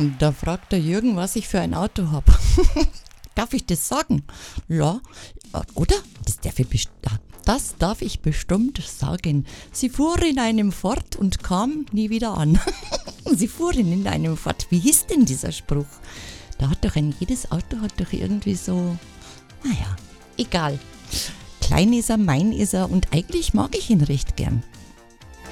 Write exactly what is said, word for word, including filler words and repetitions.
Da fragt der Jürgen, was ich für ein Auto habe. Darf ich das sagen? Ja, oder? Das darf ich best- das darf ich bestimmt sagen. Sie fuhr in einem Ford und kam nie wieder an. Sie fuhren in einem Ford. Wie hieß denn dieser Spruch? Da hat doch ein jedes Auto hat doch irgendwie so, naja, egal. Klein ist er, mein ist er und eigentlich mag ich ihn recht gern.